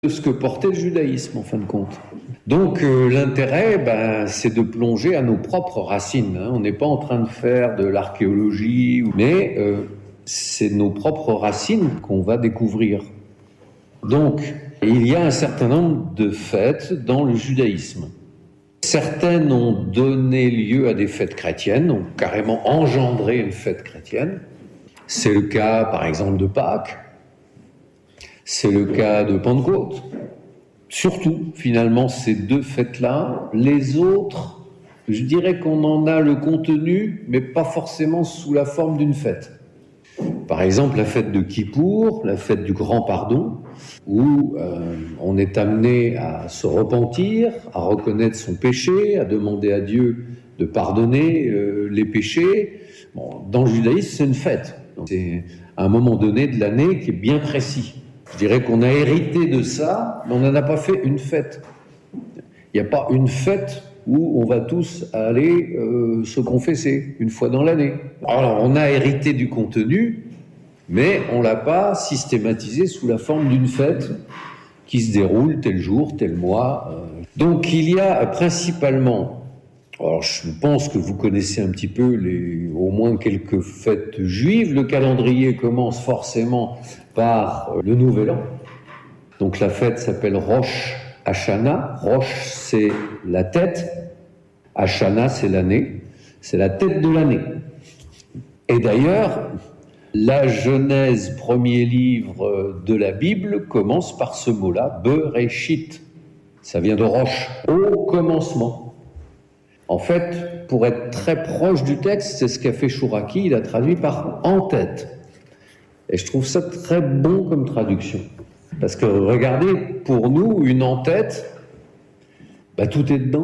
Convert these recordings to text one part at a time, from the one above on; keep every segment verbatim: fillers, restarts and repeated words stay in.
de ce que portait le judaïsme, en fin de compte. Donc euh, l'intérêt, ben, c'est de plonger à nos propres racines. Hein. On n'est pas en train de faire de l'archéologie, mais euh, c'est nos propres racines qu'on va découvrir. Donc, il y a un certain nombre de fêtes dans le judaïsme. Certaines ont donné lieu à des fêtes chrétiennes, ont carrément engendré une fête chrétienne. C'est le cas, par exemple, de Pâques. C'est le cas de Pentecôte. Surtout, finalement, ces deux fêtes-là. Les autres, je dirais qu'on en a le contenu, mais pas forcément sous la forme d'une fête. Par exemple, la fête de Kippour, la fête du grand pardon, où euh, on est amené à se repentir, à reconnaître son péché, à demander à Dieu de pardonner euh, les péchés. Bon, dans le judaïsme, c'est une fête. Donc, c'est à un moment donné de l'année qui est bien précis. Je dirais qu'on a hérité de ça, mais on n'en a pas fait une fête. Il n'y a pas une fête où on va tous aller euh, se confesser une fois dans l'année. Alors, on a hérité du contenu, mais on ne l'a pas systématisé sous la forme d'une fête qui se déroule tel jour, tel mois. Donc, il y a principalement, alors je pense que vous connaissez un petit peu les, au moins quelques fêtes juives. Le calendrier commence forcément par le Nouvel An. Donc, la fête s'appelle Rosh Hashanah. Rosh, c'est la tête. Hashanah, c'est l'année. C'est la tête de l'année. Et d'ailleurs, la Genèse, premier livre de la Bible, commence par ce mot-là, Bereshit. Ça vient de Rosh, au commencement. En fait, pour être très proche du texte, c'est ce qu'a fait Chouraki, il a traduit par en tête. Et je trouve ça très bon comme traduction. Parce que regardez, pour nous, une en-tête, bah, tout est dedans.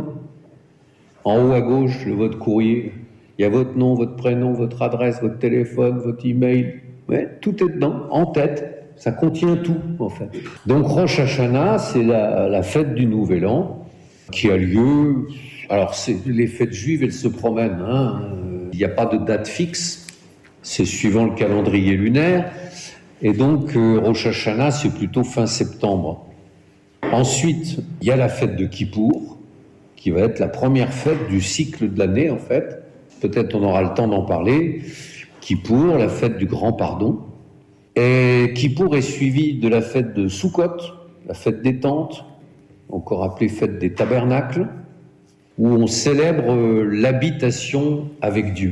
En haut à gauche, le votre courrier, il y a votre nom, votre prénom, votre adresse, votre téléphone, votre email. Ouais, tout est dedans, en tête. Ça contient tout, en fait. Donc Rosh Hashanah, c'est la, la fête du Nouvel An qui a lieu. Alors, c'est, les fêtes juives, elles se promènent. Hein. Il n'y a pas de date fixe. C'est suivant le calendrier lunaire. Et donc, euh, Rosh Hashanah, c'est plutôt fin septembre. Ensuite, il y a la fête de Kippour, qui va être la première fête du cycle de l'année, en fait. Peut-être on aura le temps d'en parler. Kippour, la fête du grand pardon. Et Kippour est suivi de la fête de Sukkot, la fête des tentes, encore appelée fête des tabernacles, où on célèbre euh, l'habitation avec Dieu.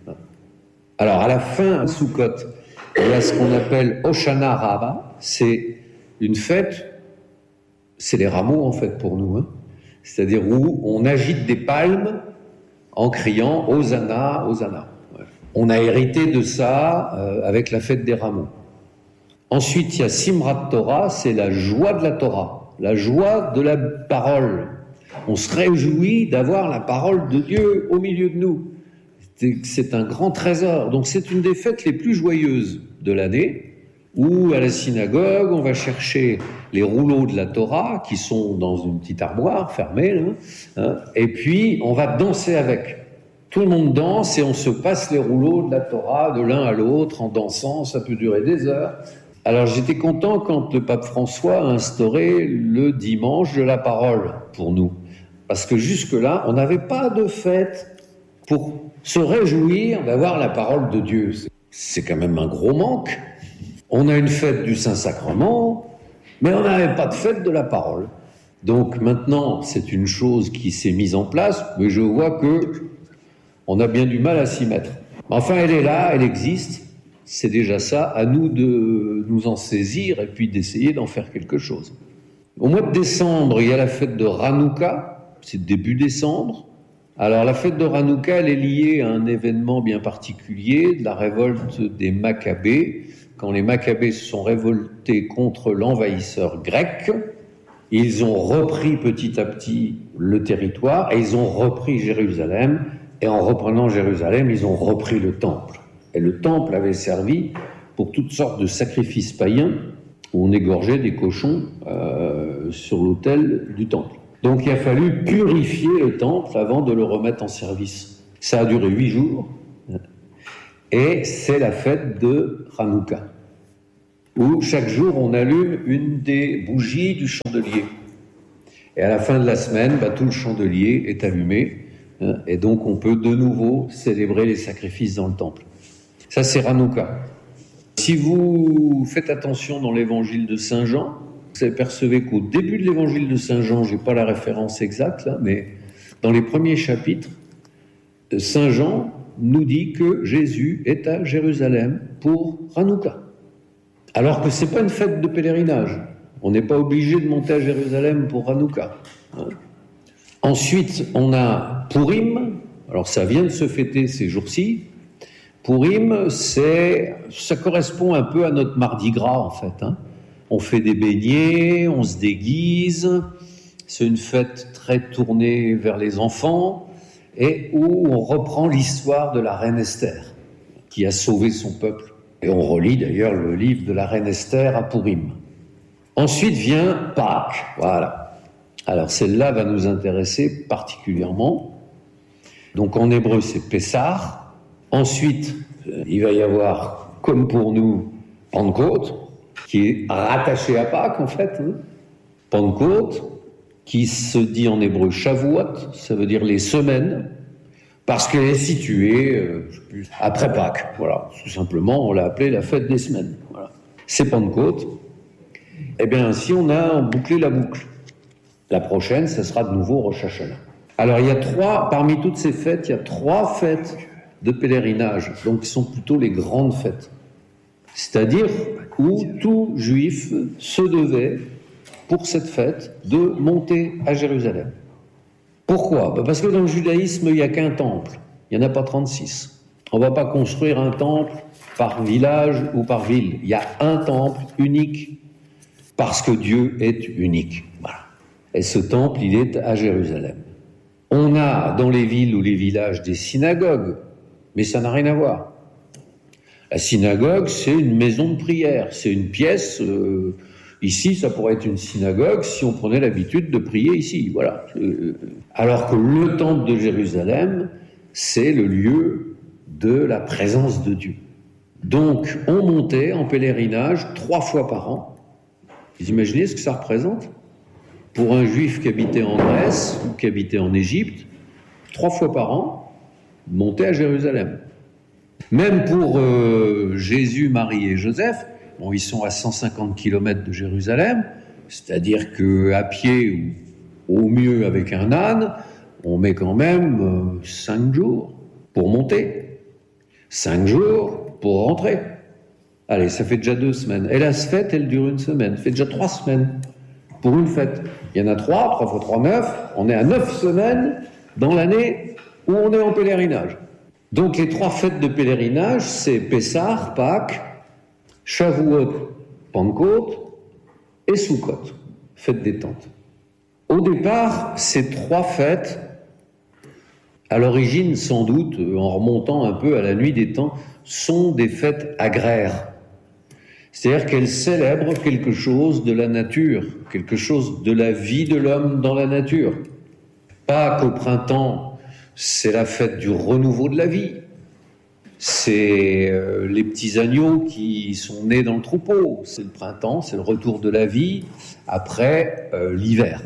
Alors, à la fin, à Sukkot, il y a ce qu'on appelle Hoshana Rabbah, c'est une fête, c'est les rameaux en fait pour nous, hein. C'est-à-dire où on agite des palmes en criant Hosanna, Hosanna. Ouais. On a hérité de ça euh, avec la fête des rameaux. Ensuite, il y a Simrat Torah, c'est la joie de la Torah, la joie de la parole. On se réjouit d'avoir la parole de Dieu au milieu de nous. C'est un grand trésor. Donc c'est une des fêtes les plus joyeuses de l'année, où à la synagogue, on va chercher les rouleaux de la Torah, qui sont dans une petite armoire fermée, là, hein, et puis on va danser avec. Tout le monde danse et on se passe les rouleaux de la Torah de l'un à l'autre en dansant, ça peut durer des heures. Alors j'étais content quand le pape François a instauré le dimanche de la parole pour nous, parce que jusque-là, on n'avait pas de fête pour se réjouir d'avoir la parole de Dieu. C'est quand même un gros manque. On a une fête du Saint-Sacrement, mais on n'avait pas de fête de la parole. Donc maintenant, c'est une chose qui s'est mise en place, mais je vois que on a bien du mal à s'y mettre. Enfin, elle est là, elle existe. C'est déjà ça, à nous de nous en saisir et puis d'essayer d'en faire quelque chose. Au mois de décembre, il y a la fête de Hanouka, c'est début décembre. Alors la fête de Hanouka, elle est liée à un événement bien particulier, de la révolte des Maccabées. Quand les Maccabées se sont révoltés contre l'envahisseur grec, ils ont repris petit à petit le territoire et ils ont repris Jérusalem. Et en reprenant Jérusalem, ils ont repris le temple. Et le temple avait servi pour toutes sortes de sacrifices païens où on égorgeait des cochons euh, sur l'autel du temple. Donc il a fallu purifier le temple avant de le remettre en service. Ça a duré huit jours et c'est la fête de Hanouka. où chaque jour on allume une des bougies du chandelier. Et à la fin de la semaine, bah, tout le chandelier est allumé, hein, et donc on peut de nouveau célébrer les sacrifices dans le temple. Ça, c'est Hanouka. Si vous faites attention dans l'évangile de Saint Jean, vous apercevez qu'au début de l'évangile de Saint Jean, j'ai pas la référence exacte là, mais dans les premiers chapitres, Saint Jean nous dit que Jésus est à Jérusalem pour Hanouka. Alors que c'est pas une fête de pèlerinage. On n'est pas obligé de monter à Jérusalem pour Hanouka. Hein. Ensuite, on a Purim. Alors ça vient de se fêter ces jours-ci. Purim, c'est, ça correspond un peu à notre Mardi Gras en fait. Hein. On fait des beignets, on se déguise. C'est une fête très tournée vers les enfants et où on reprend l'histoire de la reine Esther qui a sauvé son peuple. Et on relit d'ailleurs le livre de la reine Esther à Purim. Ensuite vient Pâques, voilà. Alors celle-là va nous intéresser particulièrement. Donc en hébreu c'est Pessah. Ensuite il va y avoir, comme pour nous, Pentecôte, qui est rattaché à Pâques en fait. Hein. Pentecôte, qui se dit en hébreu Shavuot, ça veut dire les semaines. Parce qu'elle est située euh, après Pâques, voilà. Tout simplement, on l'a appelée la fête des semaines. Voilà. C'est Pentecôte. Eh bien, ainsi, on a bouclé la boucle. La prochaine, ce sera de nouveau Rosh Hashanah. Alors, il y a trois, parmi toutes ces fêtes, il y a trois fêtes de pèlerinage, donc qui sont plutôt les grandes fêtes. C'est-à-dire où tout juif se devait, pour cette fête, de monter à Jérusalem. Pourquoi ? Parce que dans le judaïsme, il n'y a qu'un temple. Il n'y en a pas trente-six. On ne va pas construire un temple par village ou par ville. Il y a un temple unique parce que Dieu est unique. Voilà. Et ce temple, il est à Jérusalem. On a dans les villes ou les villages des synagogues, mais ça n'a rien à voir. La synagogue, c'est une maison de prière. C'est une pièce... Euh, Ici, ça pourrait être une synagogue si on prenait l'habitude de prier ici, voilà. Alors que le temple de Jérusalem, c'est le lieu de la présence de Dieu. Donc, on montait en pèlerinage trois fois par an. Vous imaginez ce que ça représente ? Pour un juif qui habitait en Grèce ou qui habitait en Égypte, trois fois par an, monter à Jérusalem. Même pour euh, Jésus, Marie et Joseph, bon, ils sont à cent cinquante kilomètres de Jérusalem, c'est-à-dire qu'à pied ou au mieux avec un âne, on met quand même euh, cinq jours pour monter, cinq jours pour rentrer. Allez, ça fait déjà deux semaines. Et la fête, elle dure une semaine. Ça fait déjà trois semaines pour une fête. Il y en a trois, trois fois trois, neuf. On est à neuf semaines dans l'année où on est en pèlerinage. Donc les trois fêtes de pèlerinage, c'est Pessah, Pâques, Shavuot, Pentecôte et Sukkot, fête des tentes. Au départ, ces trois fêtes, à l'origine sans doute, en remontant un peu à la nuit des temps, sont des fêtes agraires. C'est-à-dire qu'elles célèbrent quelque chose de la nature, quelque chose de la vie de l'homme dans la nature. Pas qu'au printemps, c'est la fête du renouveau de la vie. C'est euh, les petits agneaux qui sont nés dans le troupeau. C'est le printemps, c'est le retour de la vie après euh, l'hiver.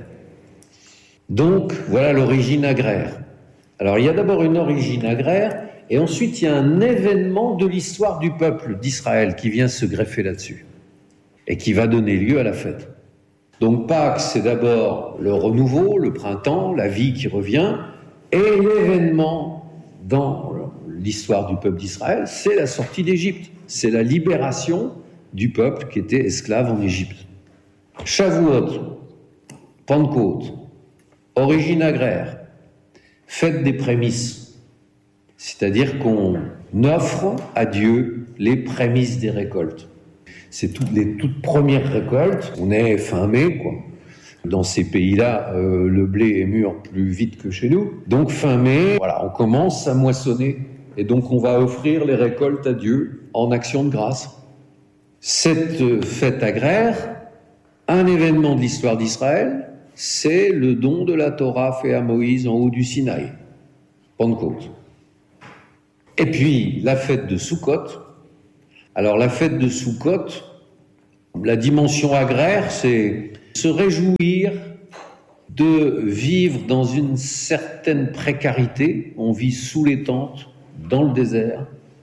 Donc, voilà l'origine agraire. Alors, il y a d'abord une origine agraire, et ensuite, il y a un événement de l'histoire du peuple d'Israël qui vient se greffer là-dessus, et qui va donner lieu à la fête. Donc, Pâques, c'est d'abord le renouveau, le printemps, la vie qui revient, et l'événement dans l'histoire du peuple d'Israël, c'est la sortie d'Égypte. C'est la libération du peuple qui était esclave en Égypte. Shavuot, Pentecôte, origine agraire, fête des prémices. C'est-à-dire qu'on offre à Dieu les prémices des récoltes. C'est toutes les toutes premières récoltes. On est fin mai, quoi. Dans ces pays-là, euh, le blé est mûr plus vite que chez nous. Donc fin mai, voilà, on commence à moissonner. Et donc on va offrir les récoltes à Dieu en action de grâce. Cette fête agraire, un événement de l'histoire d'Israël, c'est le don de la Torah fait à Moïse en haut du Sinaï, Pentecôte. Et puis la fête de Sukkot. Alors la fête de Sukkot, La dimension agraire, c'est se réjouir de vivre dans une certaine précarité. On vit sous les tentes, dans le désert,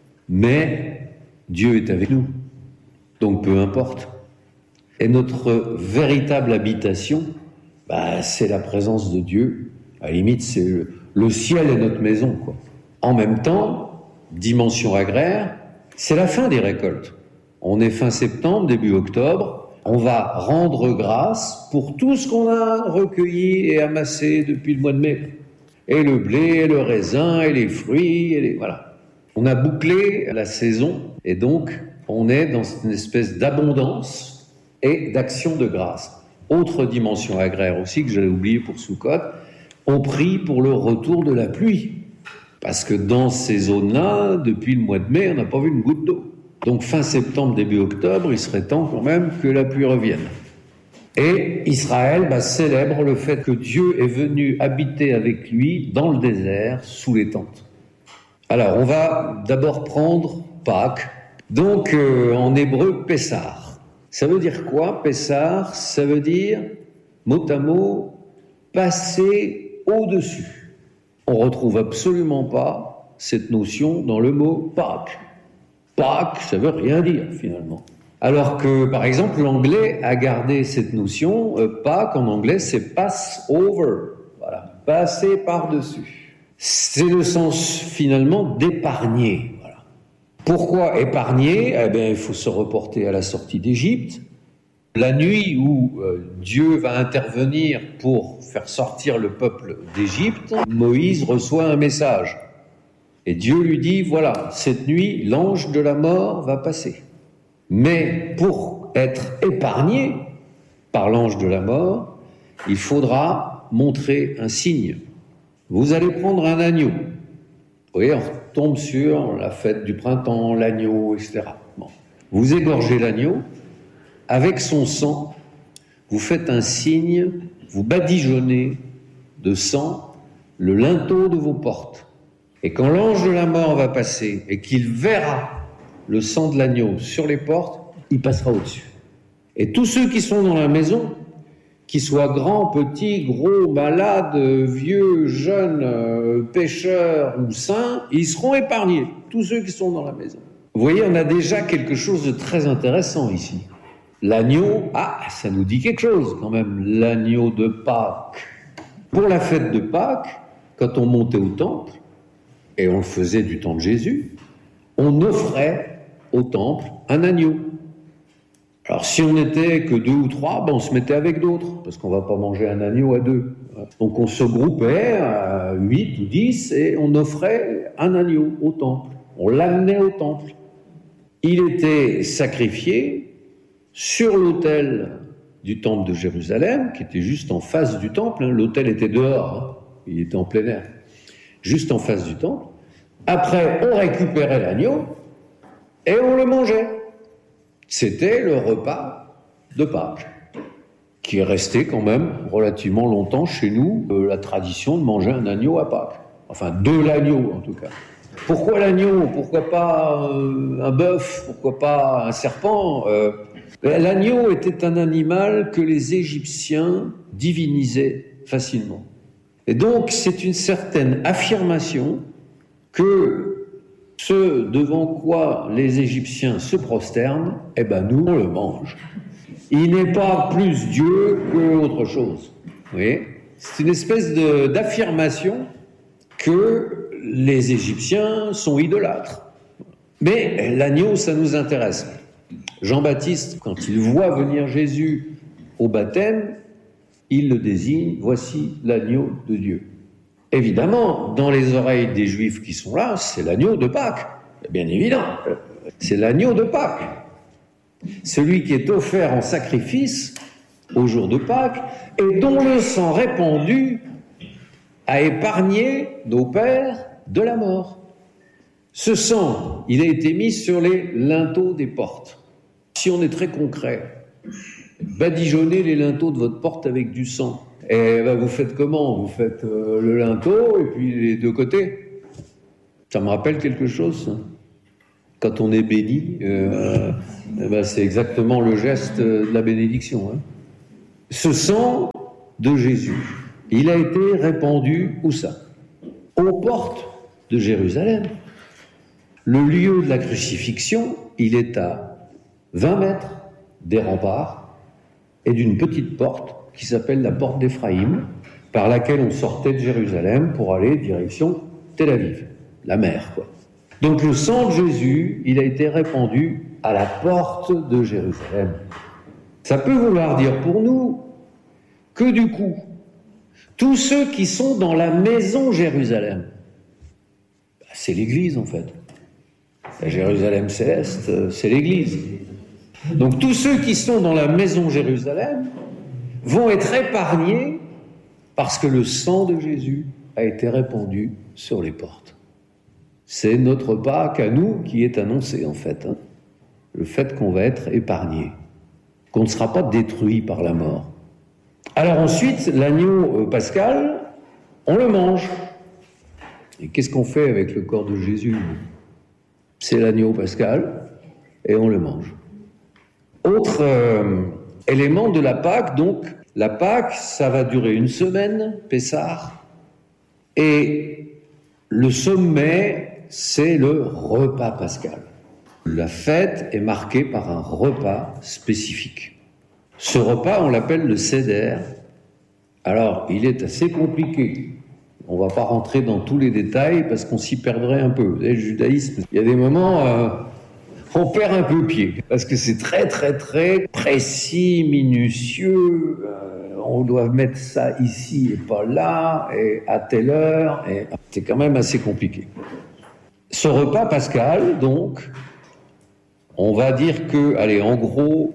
mais Dieu est avec nous, donc peu importe. Et notre véritable habitation, bah, c'est la présence de Dieu. À la limite, c'est le, le ciel est notre maison, quoi. En même temps, dimension agraire, c'est la fin des récoltes. On est fin septembre, début octobre. On va rendre grâce pour tout ce qu'on a recueilli et amassé depuis le mois de mai. Et le blé, et le raisin, et les fruits, et les... voilà. On a bouclé la saison, et donc on est dans une espèce d'abondance et d'action de grâce. Autre dimension agraire aussi, que j'avais oublié pour Soukhot, on prie pour le retour de la pluie. Parce que dans ces zones-là, depuis le mois de mai, on n'a pas vu une goutte d'eau. Donc fin septembre, début octobre, il serait temps quand même que la pluie revienne. Et Israël bah, célèbre le fait que Dieu est venu habiter avec lui dans le désert, sous les tentes. Alors, on va d'abord prendre Pâques. Donc, euh, en hébreu, Pessar. Ça veut dire quoi, Pessar? Ça veut dire, mot à mot, passer au-dessus. On ne retrouve absolument pas cette notion dans le mot Pâques. Pâques, ça veut rien dire, finalement. Alors que, par exemple, l'anglais a gardé cette notion. Euh, Pâques, en anglais, c'est pass over. Voilà, passer par-dessus. C'est le sens, finalement, d'épargner. Voilà. Pourquoi épargner? Eh bien, il faut se reporter à la sortie d'Égypte. La nuit où euh, Dieu va intervenir pour faire sortir le peuple d'Égypte, Moïse reçoit un message. Et Dieu lui dit, voilà, cette nuit, l'ange de la mort va passer. Mais pour être épargné par l'ange de la mort, il faudra montrer un signe. Vous allez prendre un agneau. Vous voyez, on tombe sur la fête du printemps, l'agneau, et cetera. Bon. Vous égorgez l'agneau, avec son sang, vous faites un signe, vous badigeonnez de sang le linteau de vos portes. Et quand l'ange de la mort va passer et qu'il verra le sang de l'agneau sur les portes, il passera au-dessus. Et tous ceux qui sont dans la maison, qu'ils soient grands, petits, gros, malades, vieux, jeunes, euh, pécheurs ou saints, ils seront épargnés, tous ceux qui sont dans la maison. Vous voyez, on a déjà quelque chose de très intéressant ici. L'agneau, ah, ça nous dit quelque chose quand même, l'agneau de Pâques. Pour la fête de Pâques, quand on montait au temple, et on le faisait du temps de Jésus, on offrait au temple un agneau. Alors si on n'était que deux ou trois, ben on se mettait avec d'autres, parce qu'on ne va pas manger un agneau à deux. Donc on se groupait à huit ou dix et on offrait un agneau au temple. On l'amenait au temple. Il était sacrifié sur l'autel du temple de Jérusalem, qui était juste en face du temple. L'autel était dehors, hein. Il était en plein air. Juste en face du temple. Après, on récupérait l'agneau et on le mangeait. C'était le repas de Pâques, qui est resté quand même relativement longtemps chez nous, euh, la tradition de manger un agneau à Pâques. Enfin, de l'agneau en tout cas. Pourquoi l'agneau? Pourquoi pas euh, un bœuf? Pourquoi pas un serpent? euh, L'agneau était un animal que les Égyptiens divinisaient facilement. Et donc, c'est une certaine affirmation que ce devant quoi les Égyptiens se prosternent, eh ben nous, on le mange. Il n'est pas plus Dieu qu'autre chose. Vous voyez ? C'est une espèce de, d'affirmation que les Égyptiens sont idolâtres. Mais l'agneau, ça nous intéresse. Jean-Baptiste, quand il voit venir Jésus au baptême, il le désigne, voici l'agneau de Dieu. Évidemment, dans les oreilles des Juifs qui sont là, c'est l'agneau de Pâques. C'est bien évident. C'est l'agneau de Pâques. Celui qui est offert en sacrifice au jour de Pâques et dont le sang répandu a épargné nos pères de la mort. Ce sang, il a été mis sur les linteaux des portes. Si on est très concret, badigeonnez les linteaux de votre porte avec du sang. Et ben vous faites comment? Vous faites euh, le linteau et puis les deux côtés. Ça me rappelle quelque chose, ça. Quand on est béni, euh, eh ben c'est exactement le geste de la bénédiction. Hein. Ce sang de Jésus, il a été répandu où ça ? Aux portes de Jérusalem. Le lieu de la crucifixion, il est à vingt mètres des remparts et d'une petite porte qui s'appelle la porte d'Éphraïm, par laquelle on sortait de Jérusalem pour aller direction Tel Aviv, la mer, quoi. Donc le sang de Jésus, il a été répandu à la porte de Jérusalem. Ça peut vouloir dire pour nous que du coup, tous ceux qui sont dans la maison Jérusalem, c'est l'Église en fait. La Jérusalem céleste, c'est l'Église. Donc tous ceux qui sont dans la maison Jérusalem vont être épargnés parce que le sang de Jésus a été répandu sur les portes. C'est notre Pâques à nous qui est annoncé en fait. Hein. Le fait qu'on va être épargnés, qu'on ne sera pas détruit par la mort. Alors ensuite, l'agneau pascal, on le mange. Et qu'est-ce qu'on fait avec le corps de Jésus ? C'est l'agneau pascal et on le mange. Autre euh, élément de la Pâque, donc, la Pâque, ça va durer une semaine, Pessah, et le sommet, c'est le repas pascal. La fête est marquée par un repas spécifique. Ce repas, on l'appelle le Seder. Alors, il est assez compliqué. On ne va pas rentrer dans tous les détails parce qu'on s'y perdrait un peu. Vous savez, le judaïsme, il y a des moments, euh, on perd un peu pied. Parce que c'est très, très, très précis, minutieux. Euh, on doit mettre ça ici et pas là, et à telle heure. Et c'est quand même assez compliqué. Ce repas pascal, donc, on va dire que, allez, en gros,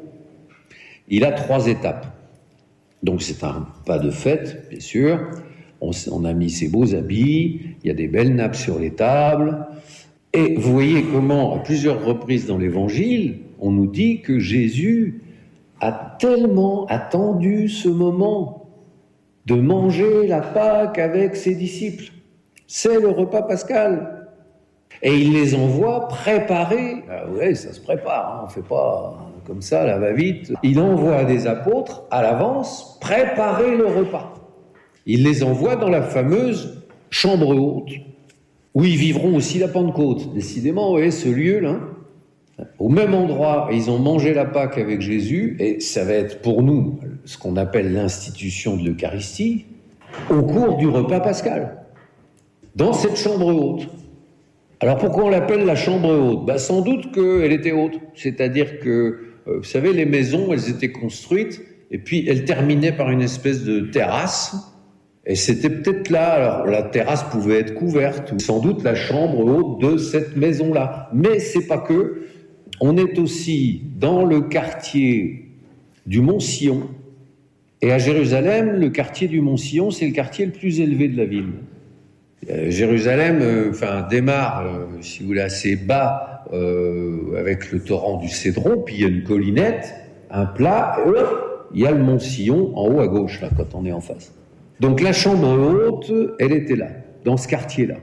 il a trois étapes. Donc c'est un repas de fête, bien sûr. On, on a mis ses beaux habits, il y a des belles nappes sur les tables. Et vous voyez comment, à plusieurs reprises dans l'Évangile, on nous dit que Jésus a tellement attendu ce moment de manger la Pâque avec ses disciples. C'est le repas pascal. Et il les envoie préparer. Ah ouais, ça se prépare, hein, on ne fait pas comme ça, la va-vite. Il envoie des apôtres à l'avance préparer le repas. Il les envoie dans la fameuse chambre haute, où ils vivront aussi la Pentecôte. Décidément, vous voyez, ce lieu-là, au même endroit, ils ont mangé la Pâque avec Jésus, et ça va être pour nous ce qu'on appelle l'institution de l'Eucharistie, au cours du repas pascal, dans cette chambre haute. Alors pourquoi on l'appelle la chambre haute ? Ben, sans doute qu'elle était haute, c'est-à-dire que, euh, vous savez, les maisons, elles étaient construites, et puis elles terminaient par une espèce de terrasse, et c'était peut-être là, alors la terrasse pouvait être couverte, ou sans doute la chambre haute de cette maison-là. Mais c'est pas que, on est aussi dans le quartier du Mont-Sillon, et à Jérusalem, le quartier du Mont-Sillon, c'est le quartier le plus élevé de la ville. Euh, Jérusalem euh, enfin, démarre, euh, si vous voulez, assez bas, euh, avec le torrent du Cédron, puis il y a une collinette, un plat, et hop, il y a le Mont-Sillon en haut à gauche, là, quand on est en face. Donc la chambre haute, elle était là, dans ce quartier-là.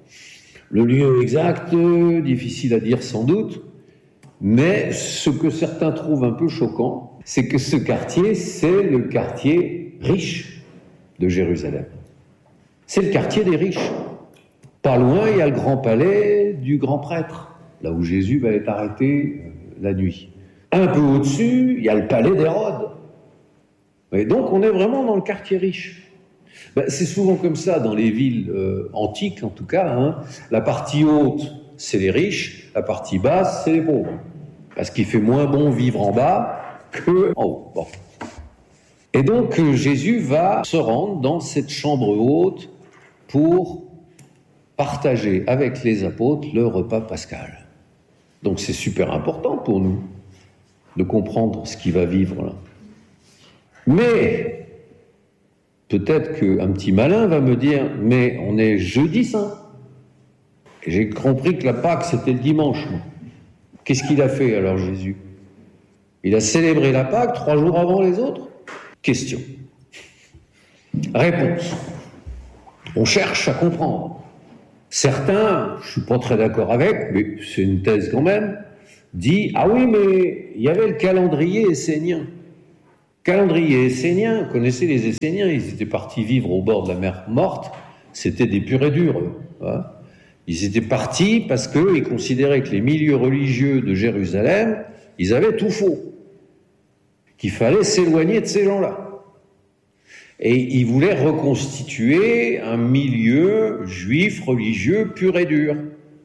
Le lieu exact, euh, difficile à dire sans doute, mais ce que certains trouvent un peu choquant, c'est que ce quartier, c'est le quartier riche de Jérusalem. C'est le quartier des riches. Pas loin, il y a le grand palais du grand prêtre, là où Jésus va être arrêté euh, la nuit. Un peu au-dessus, il y a le palais d'Hérode. Et donc, on est vraiment dans le quartier riche. Ben, c'est souvent comme ça dans les villes euh, antiques, en tout cas. Hein. La partie haute, c'est les riches. La partie basse, c'est les pauvres. Parce qu'il fait moins bon vivre en bas qu'en haut. Bon. Et donc, euh, Jésus va se rendre dans cette chambre haute pour partager avec les apôtres le repas pascal. Donc c'est super important pour nous de comprendre ce qu'il va vivre là. Mais peut-être qu'un petit malin va me dire « mais on est jeudi saint ». J'ai compris que la Pâque c'était le dimanche. Qu'est-ce qu'il a fait alors Jésus ? Il a célébré la Pâque trois jours avant les autres ? Question. Réponse. On cherche à comprendre. Certains, je suis pas très d'accord avec, mais c'est une thèse quand même, dit « Ah oui, mais il y avait le calendrier essénien. » Calendrier essénien, vous connaissez les Esséniens, ils étaient partis vivre au bord de la mer Morte, c'était des purs et durs, eux, hein. Ils étaient partis parce qu'ils considéraient que les milieux religieux de Jérusalem, ils avaient tout faux, qu'il fallait s'éloigner de ces gens-là. Et ils voulaient reconstituer un milieu juif religieux pur et dur,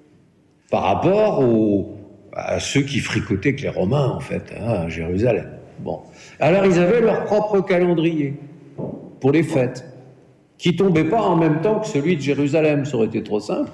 par rapport aux, à ceux qui fricotaient avec les Romains, en fait, hein, à Jérusalem. Bon. Alors ils avaient leur propre calendrier pour les fêtes, qui tombait pas en même temps que celui de Jérusalem, ça aurait été trop simple.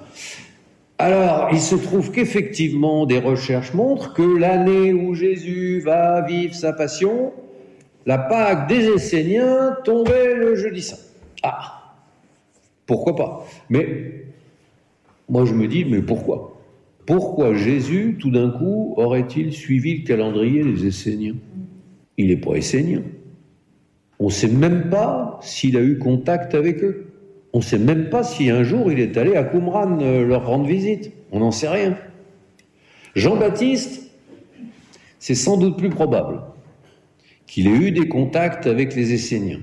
Alors, il se trouve qu'effectivement, des recherches montrent que l'année où Jésus va vivre sa passion, la Pâque des Esséniens tombait le jeudi saint. Ah, pourquoi pas? Mais moi je me dis, mais pourquoi? Pourquoi Jésus, tout d'un coup, aurait-il suivi le calendrier des Esséniens? Il n'est pas essénien. On ne sait même pas s'il a eu contact avec eux. On ne sait même pas si un jour il est allé à Qumran euh, leur rendre visite. On n'en sait rien. Jean-Baptiste, c'est sans doute plus probable qu'il ait eu des contacts avec les Esséniens.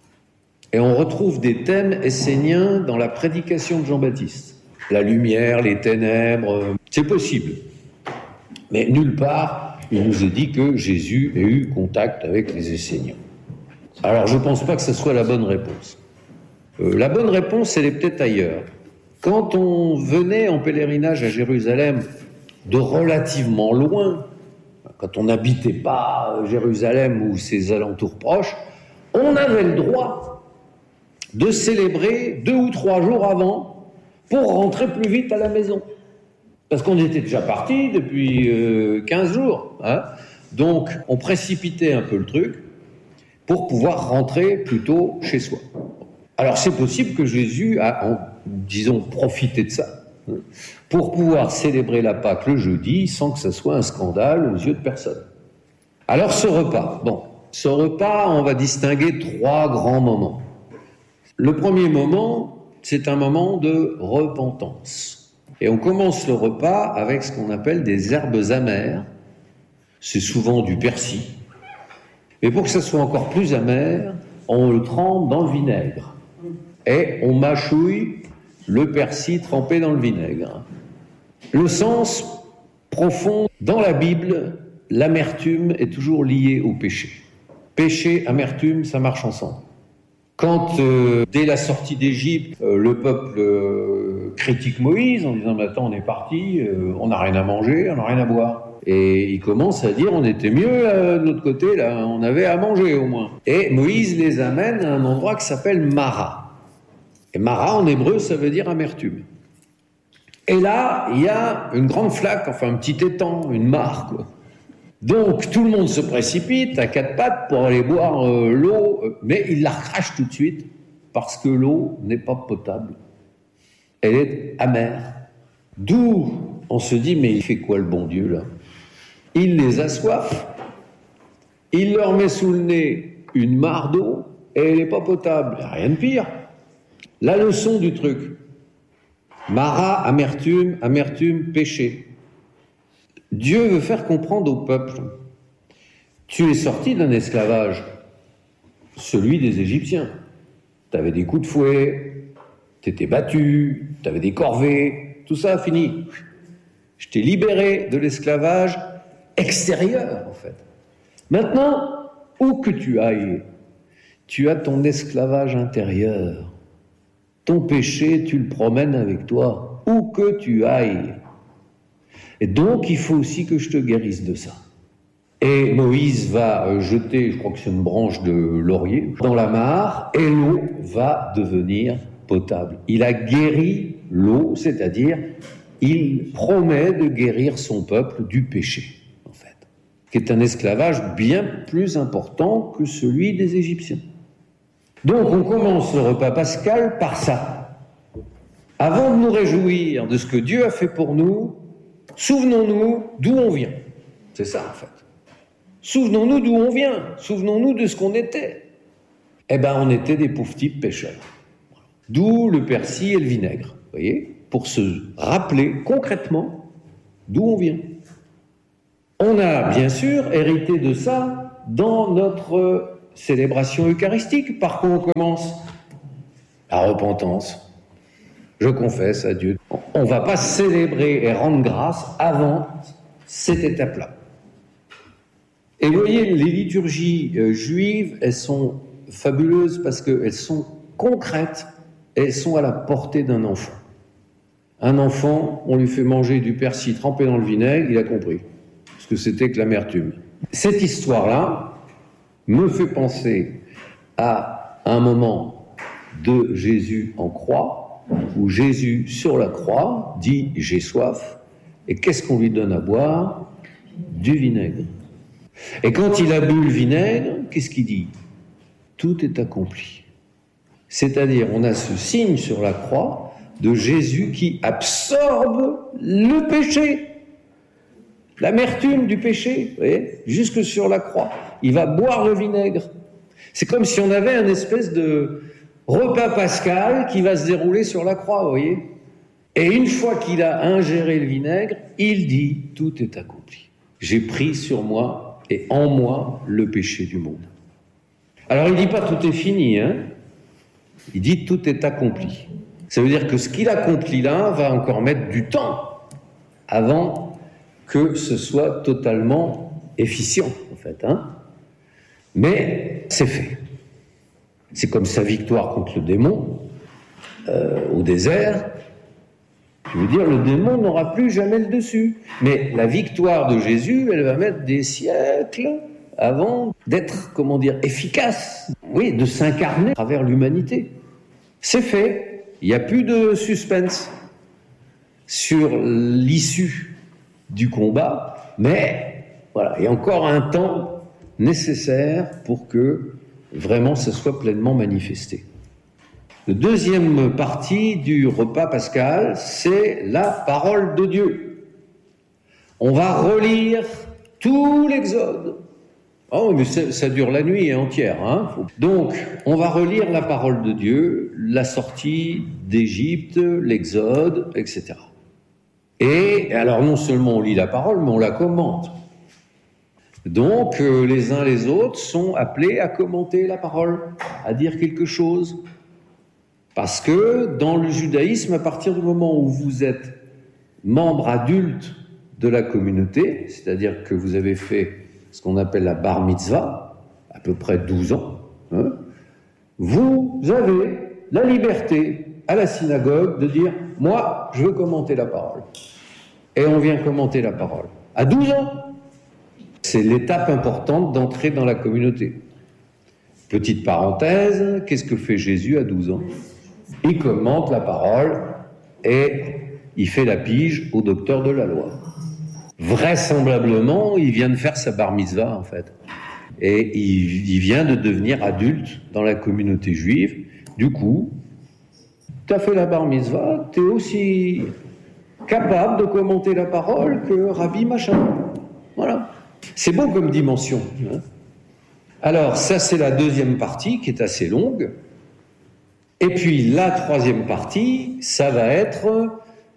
Et on retrouve des thèmes esséniens dans la prédication de Jean-Baptiste. La lumière, les ténèbres, euh, c'est possible. Mais nulle part, il nous est dit que Jésus ait eu contact avec les Esséniens. Alors, je ne pense pas que ce soit la bonne réponse. Euh, la bonne réponse, elle est peut-être ailleurs. Quand on venait en pèlerinage à Jérusalem de relativement loin, quand on n'habitait pas Jérusalem ou ses alentours proches, on avait le droit de célébrer deux ou trois jours avant pour rentrer plus vite à la maison. Parce qu'on était déjà parti depuis euh, quinze jours. Hein. Donc, on précipitait un peu le truc pour pouvoir rentrer plus tôt chez soi. Alors, c'est possible que Jésus a, en, disons, profité de ça hein, pour pouvoir célébrer la Pâque le jeudi sans que ça soit un scandale aux yeux de personne. Alors, ce repas, bon, ce repas, on va distinguer trois grands moments. Le premier moment, c'est un moment de repentance. Et on commence le repas avec ce qu'on appelle des herbes amères. C'est souvent du persil. Mais pour que ça soit encore plus amer, on le trempe dans le vinaigre. Et on mâchouille le persil trempé dans le vinaigre. Le sens profond, dans la Bible, l'amertume est toujours liée au péché. Péché, amertume, ça marche ensemble. Quand, euh, dès la sortie d'Égypte, euh, le peuple euh, critique Moïse en disant « Mais attends, on est parti, euh, on n'a rien à manger, on n'a rien à boire ». Et il commence à dire « On était mieux euh, de l'autre côté, là, on avait à manger au moins ». Et Moïse les amène à un endroit qui s'appelle Mara. Et Mara, en hébreu, ça veut dire amertume. Et là, il y a une grande flaque, enfin un petit étang, une mare, quoi. Donc, tout le monde se précipite à quatre pattes pour aller boire euh, l'eau, mais il la recrache tout de suite, parce que l'eau n'est pas potable. Elle est amère. D'où on se dit, mais il fait quoi le bon Dieu, là? Il les assoiffe, il leur met sous le nez une mare d'eau, et elle n'est pas potable. Il n'y a rien de pire. La leçon du truc. Mara, amertume, amertume, péché. Dieu veut faire comprendre au peuple, tu es sorti d'un esclavage, celui des Égyptiens. Tu avais des coups de fouet, tu étais battu, tu avais des corvées, tout ça a fini. Je t'ai libéré de l'esclavage extérieur, en fait. Maintenant, où que tu ailles, tu as ton esclavage intérieur. Ton péché, tu le promènes avec toi, où que tu ailles. Et donc, il faut aussi que je te guérisse de ça. Et Moïse va jeter, je crois que c'est une branche de laurier, dans la mare, et l'eau va devenir potable. Il a guéri l'eau, c'est-à-dire, il promet de guérir son peuple du péché, en fait, qui est un esclavage bien plus important que celui des Égyptiens. Donc, on commence le repas pascal par ça. Avant de nous réjouir de ce que Dieu a fait pour nous, souvenons-nous d'où on vient. C'est ça, en fait. Souvenons-nous d'où on vient. Souvenons-nous de ce qu'on était. Eh bien, on était des pauvres types pêcheurs. D'où le persil et le vinaigre. Vous voyez ? pour se rappeler concrètement d'où on vient. On a bien sûr hérité de ça dans notre célébration eucharistique. Par quoi on commence ? La repentance. Je confesse à Dieu. On ne va pas célébrer et rendre grâce avant cette étape-là. Et vous voyez, les liturgies euh, juives, elles sont fabuleuses parce qu'elles sont concrètes et elles sont à la portée d'un enfant. Un enfant, on lui fait manger du persil trempé dans le vinaigre, il a compris ce que c'était que l'amertume. Cette histoire-là me fait penser à un moment de Jésus en croix, où Jésus, sur la croix, dit « j'ai soif ». Et qu'est-ce qu'on lui donne à boire ? Du vinaigre. Et quand il a bu le vinaigre, qu'est-ce qu'il dit ? Tout est accompli. C'est-à-dire, on a ce signe sur la croix de Jésus qui absorbe le péché, l'amertume du péché, vous voyez, jusque sur la croix. Il va boire le vinaigre. C'est comme si on avait un espèce de repas pascal qui va se dérouler sur la croix, vous voyez. Et une fois qu'il a ingéré le vinaigre, il dit « tout est accompli. J'ai pris sur moi et en moi le péché du monde. » Alors il ne dit pas « tout est fini », hein. Il dit « tout est accompli ». Ça veut dire que ce qu'il accomplit là va encore mettre du temps avant que ce soit totalement efficient, en fait. Hein. Mais c'est fait. C'est comme sa victoire contre le démon euh, au désert. Je veux dire, le démon n'aura plus jamais le dessus. Mais la victoire de Jésus, elle va mettre des siècles avant d'être, comment dire, efficace. Oui, de s'incarner à travers l'humanité. C'est fait. Il n'y a plus de suspense sur l'issue du combat, mais voilà, il y a encore un temps nécessaire pour que vraiment ça soit pleinement manifesté. La deuxième partie du repas pascal, c'est la parole de Dieu. On va relire tout l'Exode. Oh, mais ça, ça dure la nuit entière. Hein. Donc, on va relire la parole de Dieu, la sortie d'Égypte, l'Exode, et cetera. Et alors, non seulement on lit la parole, mais on la commente. Donc, euh, les uns les autres sont appelés à commenter la parole, à dire quelque chose. Parce que dans le judaïsme, à partir du moment où vous êtes membre adulte de la communauté, c'est-à-dire que vous avez fait ce qu'on appelle la bar mitzvah, à peu près douze ans, hein, vous avez la liberté à la synagogue de dire « moi, je veux commenter la parole ». Et on vient commenter la parole. À douze ans, c'est l'étape importante d'entrer dans la communauté. Petite parenthèse, qu'est-ce que fait Jésus à douze ans ? Il commente la parole et il fait la pige au docteur de la loi. Vraisemblablement, il vient de faire sa bar mitzvah, en fait. Et il, il vient de devenir adulte dans la communauté juive. Du coup, tu as fait la bar mitzvah, tu es aussi capable de commenter la parole que Rabbi machin. Voilà. C'est beau comme dimension. Hein. Alors, ça, c'est la deuxième partie qui est assez longue. Et puis, la troisième partie, ça va être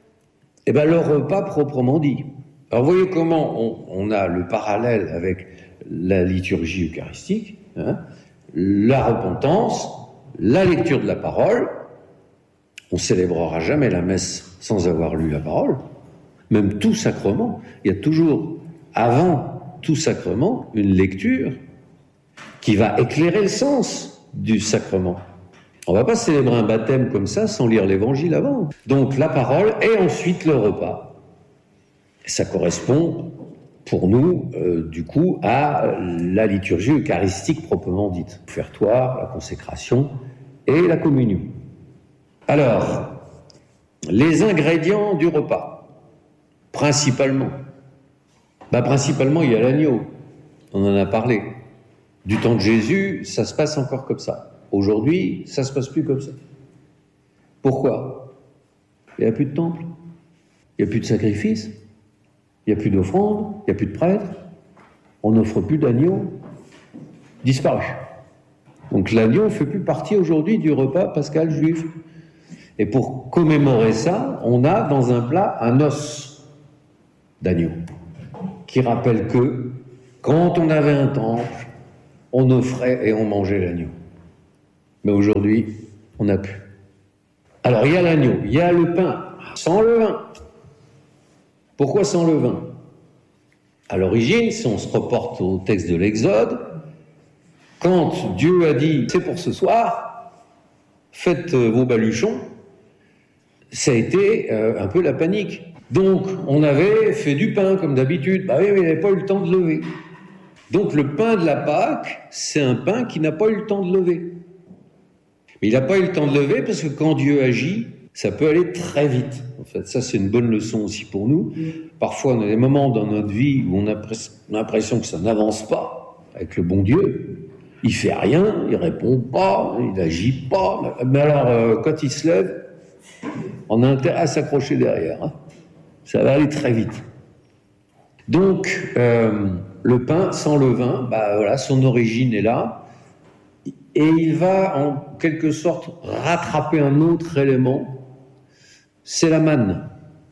eh ben, le repas proprement dit. Alors, vous voyez comment on, on a le parallèle avec la liturgie eucharistique, hein, la repentance, la lecture de la parole. On célébrera jamais la messe sans avoir lu la parole. Même tout sacrement, il y a toujours, avant tout sacrement, une lecture qui va éclairer le sens du sacrement. On ne va pas célébrer un baptême comme ça sans lire l'évangile avant. Donc la parole et ensuite le repas. Et ça correspond pour nous, euh, du coup, à la liturgie eucharistique proprement dite. L'offertoire, la consécration et la communion. Alors, les ingrédients du repas, principalement. Bah, principalement, il y a l'agneau. On en a parlé. Du temps de Jésus, ça se passe encore comme ça. Aujourd'hui, ça ne se passe plus comme ça. Pourquoi ? Il n'y a plus de temple, il n'y a plus de sacrifice, il n'y a plus d'offrande, il n'y a plus de prêtres, on n'offre plus d'agneau, disparu. Donc l'agneau ne fait plus partie aujourd'hui du repas pascal juif. Et pour commémorer ça, on a dans un plat un os d'agneau, qui rappelle que quand on avait un temple, on offrait et on mangeait l'agneau. Mais aujourd'hui, on n'a plus. Alors il y a l'agneau, il y a le pain, sans levain. Pourquoi sans levain? À l'origine, si on se reporte au texte de l'Exode, quand Dieu a dit « c'est pour ce soir, faites vos baluchons », ça a été euh, un peu la panique. Donc, on avait fait du pain, comme d'habitude. Bah oui, mais il n'avait pas eu le temps de lever. Donc, le pain de la Pâque, c'est un pain qui n'a pas eu le temps de lever. Mais il n'a pas eu le temps de lever parce que quand Dieu agit, ça peut aller très vite. En fait, ça, c'est une bonne leçon aussi pour nous. Parfois, on a des moments dans notre vie où on a l'impression que ça n'avance pas avec le bon Dieu. Il fait rien, il répond pas, il n'agit pas. Mais alors, euh, quand il se lève, on a intérêt à s'accrocher derrière. Hein. Ça va aller très vite. Donc, euh, le pain sans levain, bah voilà, son origine est là. Et il va, en quelque sorte, rattraper un autre élément. C'est la manne.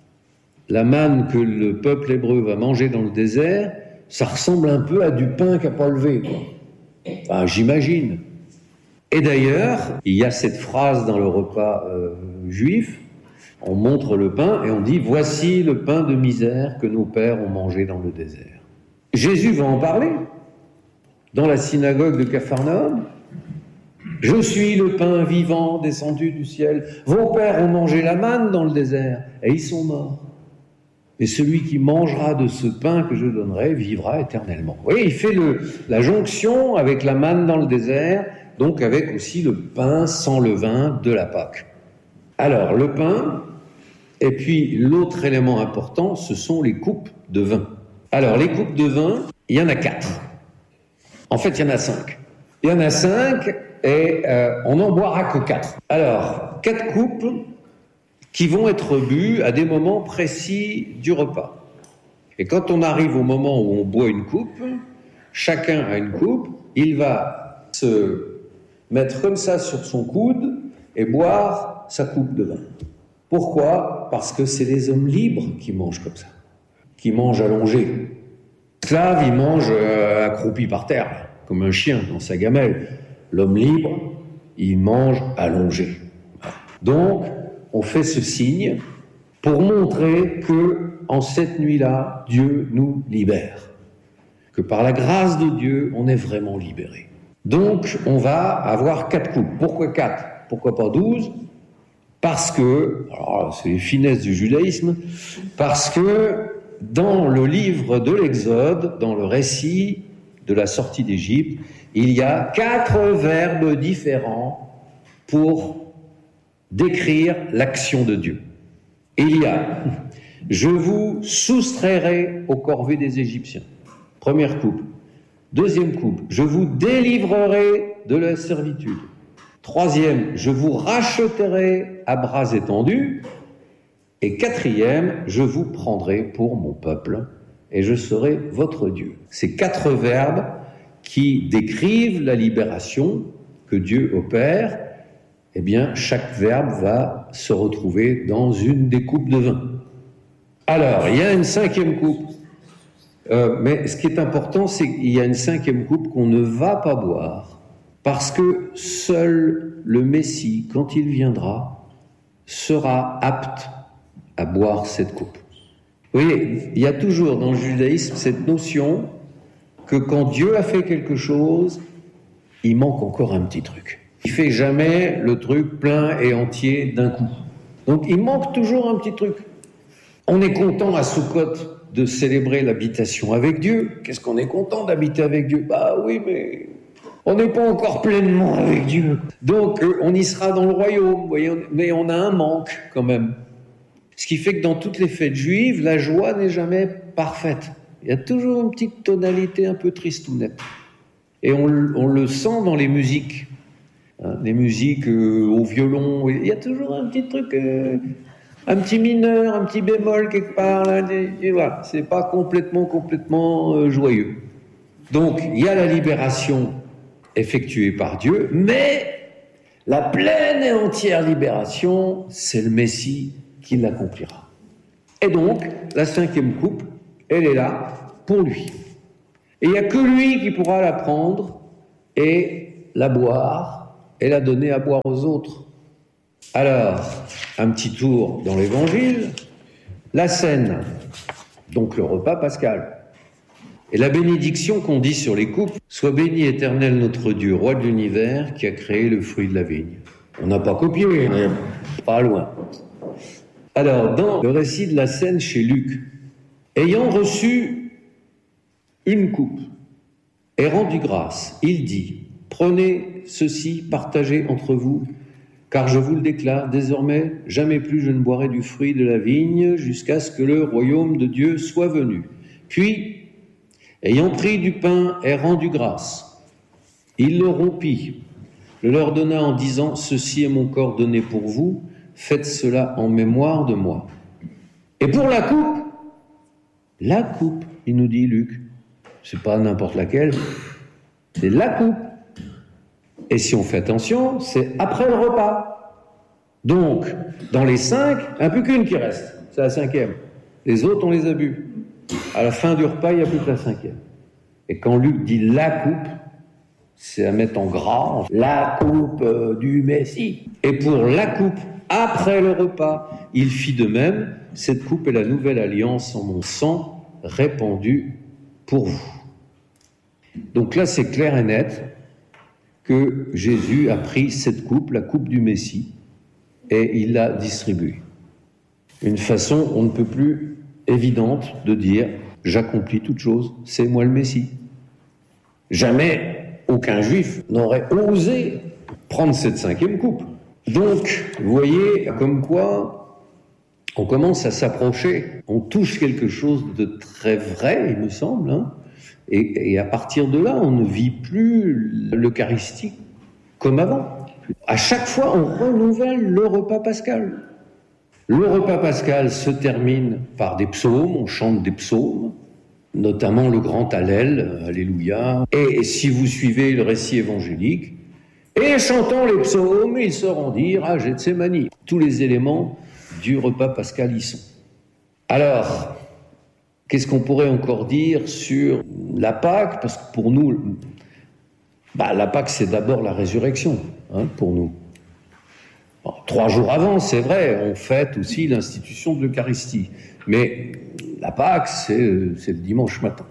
La manne que le peuple hébreu va manger dans le désert, ça ressemble un peu à du pain qui n'a pas levé, quoi. Enfin, j'imagine. Et d'ailleurs, il y a cette phrase dans le repas euh, juif, on montre le pain et on dit « Voici le pain de misère que nos pères ont mangé dans le désert ». Jésus va en parler dans la synagogue de Capharnaüm. « Je suis le pain vivant descendu du ciel. Vos pères ont mangé la manne dans le désert et ils sont morts. Et celui qui mangera de ce pain que je donnerai vivra éternellement. » Vous voyez, il fait le, la jonction avec la manne dans le désert, donc avec aussi le pain sans levain de la Pâque. Alors, le pain, et puis l'autre élément important, ce sont les coupes de vin. Alors, les coupes de vin, il y en a quatre. En fait, il y en a cinq. Il y en a cinq, et euh, on n'en boira que quatre. Alors, quatre coupes qui vont être bues à des moments précis du repas. Et quand on arrive au moment où on boit une coupe, chacun a une coupe, il va se mettre comme ça sur son coude et boire sa coupe de vin. Pourquoi? Parce que c'est les hommes libres qui mangent comme ça, qui mangent allongés. L'esclave, il mange euh, accroupi par terre, comme un chien dans sa gamelle. L'homme libre, il mange allongé. Donc, on fait ce signe pour montrer que, en cette nuit-là, Dieu nous libère. Que par la grâce de Dieu, on est vraiment libéré. Donc, on va avoir quatre coupes. Pourquoi quatre? Pourquoi pas douze? Parce que, alors c'est les finesses du judaïsme, parce que dans le livre de l'Exode, dans le récit de la sortie d'Égypte, il y a quatre verbes différents pour décrire l'action de Dieu. Il y a « Je vous soustrairai aux corvées des Égyptiens ». Première coupe. Deuxième coupe. « Je vous délivrerai de la servitude ». Troisième, je vous racheterai à bras étendus. Et quatrième, je vous prendrai pour mon peuple et je serai votre Dieu. Ces quatre verbes qui décrivent la libération que Dieu opère, eh bien, chaque verbe va se retrouver dans une des coupes de vin. Alors, il y a une cinquième coupe. Euh, mais ce qui est important, c'est qu'il y a une cinquième coupe qu'on ne va pas boire. Parce que seul le Messie, quand il viendra, sera apte à boire cette coupe. Vous voyez, il y a toujours dans le judaïsme cette notion que quand Dieu a fait quelque chose, il manque encore un petit truc. Il ne fait jamais le truc plein et entier d'un coup. Donc il manque toujours un petit truc. On est content à Soukhot de célébrer l'habitation avec Dieu. Qu'est-ce qu'on est content d'habiter avec Dieu? Bah oui, mais on n'est pas encore pleinement avec Dieu. Donc, euh, on y sera dans le royaume, vous voyez, mais on a un manque quand même. Ce qui fait que dans toutes les fêtes juives, la joie n'est jamais parfaite. Il y a toujours une petite tonalité un peu tristounette. Et on, on le sent dans les musiques. Hein, les musiques euh, au violon, il y a toujours un petit truc, euh, un petit mineur, un petit bémol quelque part. Là, et, et voilà, c'est pas complètement, complètement euh, joyeux. Donc, il y a la libération effectuée par Dieu, mais La pleine et entière libération, c'est le Messie qui l'accomplira. Et donc, la cinquième coupe, elle est là pour lui. Et il n'y a que lui qui pourra la prendre et la boire et la donner à boire aux autres. Alors, un petit tour dans l'Évangile. La scène, donc le repas pascal. Et la bénédiction qu'on dit sur les coupes, « Sois béni, Éternel notre Dieu, roi de l'univers, qui a créé le fruit de la vigne. » On n'a pas copié, mais pas loin. Alors, dans le récit de la scène chez Luc, ayant reçu une coupe et rendu grâce, il dit, « Prenez ceci, partagez entre vous, car je vous le déclare, désormais, jamais plus je ne boirai du fruit de la vigne jusqu'à ce que le royaume de Dieu soit venu. » Puis, ayant pris du pain et rendu grâce, il le rompit, le leur donna en disant « Ceci est mon corps donné pour vous, faites cela en mémoire de moi. » Et pour la coupe, la coupe, il nous dit Luc, c'est pas n'importe laquelle, c'est la coupe. Et si on fait attention, c'est après le repas. Donc, dans les cinq, il n'y a plus qu'une qui reste, c'est la cinquième. Les autres, on les a bu. À la fin du repas, il n'y a plus que la cinquième. Et quand Luc dit la coupe, c'est à mettre en gras, la coupe euh, du Messie. Et pour la coupe, après le repas, il fit de même. Cette coupe est la nouvelle alliance en mon sang, répandu pour vous. Donc là, c'est clair et net que Jésus a pris cette coupe, la coupe du Messie, et il l'a distribuée. Une façon, on ne peut plus évidente de dire « j'accomplis toute chose, c'est moi le Messie ». Jamais aucun juif n'aurait osé prendre cette cinquième coupe. Donc, vous voyez, comme quoi on commence à s'approcher, on touche quelque chose de très vrai, il me semble, hein, et, et à partir de là, on ne vit plus l'Eucharistie comme avant. À chaque fois, on renouvelle le repas pascal. Le repas pascal se termine par des psaumes, on chante des psaumes, notamment le grand Hallel, Alléluia. Et si vous suivez le récit évangélique, et chantant les psaumes, ils se rendirent à Gethsémani. Tous les éléments du repas pascal y sont. Alors, qu'est-ce qu'on pourrait encore dire sur la Pâque? Parce que pour nous, bah, la Pâque, c'est d'abord la résurrection, hein, pour nous. Bon, trois jours avant, c'est vrai, on fête aussi l'institution de l'Eucharistie. Mais la Pâque, c'est, c'est le dimanche matin.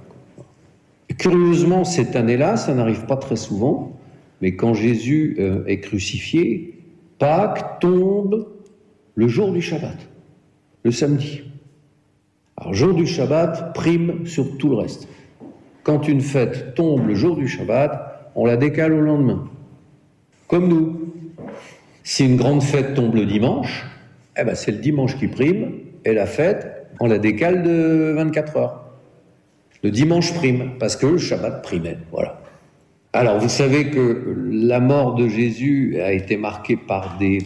Et curieusement, cette année-là, ça n'arrive pas très souvent, mais quand Jésus euh, est crucifié, Pâques tombe le jour du Shabbat, le samedi. Alors, jour du Shabbat prime sur tout le reste. Quand une fête tombe le jour du Shabbat, on la décale au lendemain. Comme nous. Si une grande fête tombe le dimanche, eh ben c'est le dimanche qui prime, et la fête, on la décale de vingt-quatre heures. Le dimanche prime, parce que le Shabbat primait, voilà. Alors, vous savez que la mort de Jésus a été marquée par des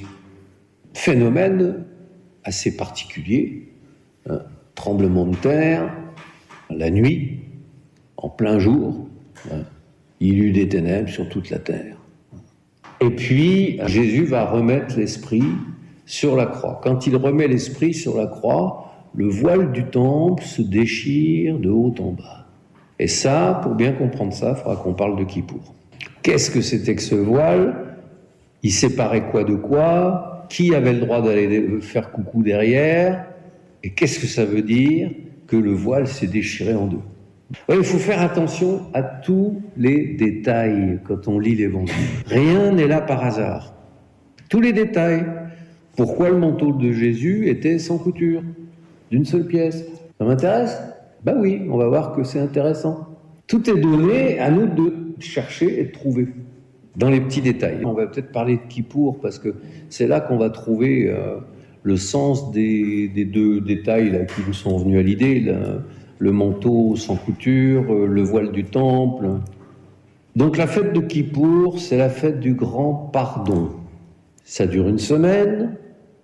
phénomènes assez particuliers. Hein, tremblement de terre, la nuit, en plein jour, hein, il y eut des ténèbres sur toute la terre. Et puis, Jésus va remettre l'esprit sur la croix. Quand il remet l'esprit sur la croix, le voile du temple se déchire de haut en bas. Et ça, pour bien comprendre ça, il faudra qu'on parle de Kippour. Qu'est-ce que c'était que ce voile? Il séparait quoi de quoi? Qui avait le droit d'aller faire coucou derrière? Et qu'est-ce que ça veut dire que le voile s'est déchiré en deux? Ouais, il faut faire attention à tous les détails quand on lit l'Évangile. Rien n'est là par hasard. Tous les détails. Pourquoi le manteau de Jésus était sans couture, d'une seule pièce? Ça m'intéresse? Ben oui, on va voir que c'est intéressant. Tout est donné à nous de chercher et de trouver dans les petits détails. On va peut-être parler de Kippour parce que c'est là qu'on va trouver euh, le sens des, des deux détails là, qui nous sont venus à l'idée. Là. Le manteau sans couture, le voile du temple. Donc la fête de Kippour, c'est la fête du grand pardon. Ça dure une semaine,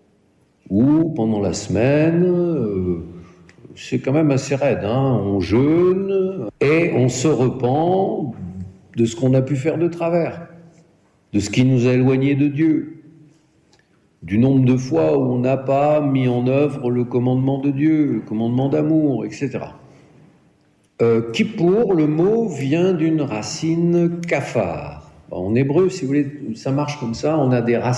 ou pendant la semaine, euh, c'est quand même assez raide, hein, on jeûne et on se repent de ce qu'on a pu faire de travers. de ce qui nous a éloignés de Dieu, du nombre de fois où on n'a pas mis en œuvre le commandement de Dieu, le commandement d'amour, et cetera. Euh, Kippour, le mot vient d'une racine kafar. En hébreu, si vous voulez, ça marche comme ça, on a des racines